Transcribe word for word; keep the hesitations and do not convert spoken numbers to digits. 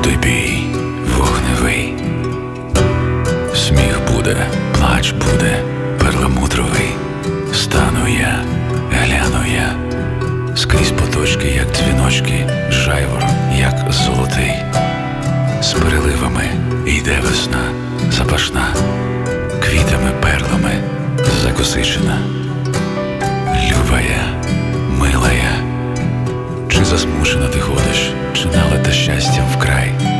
Буде бій вогневий, сміх буде, плач буде перламутровий. Стану я, гляну я, скрізь поточки, як дзвіночки, жайвор, як золотий. З переливами йде весна, запашна, квітами, перлами закосичена. Люба я, мила я, чи засмучена ти ходиш, чи налита щастям вкрай?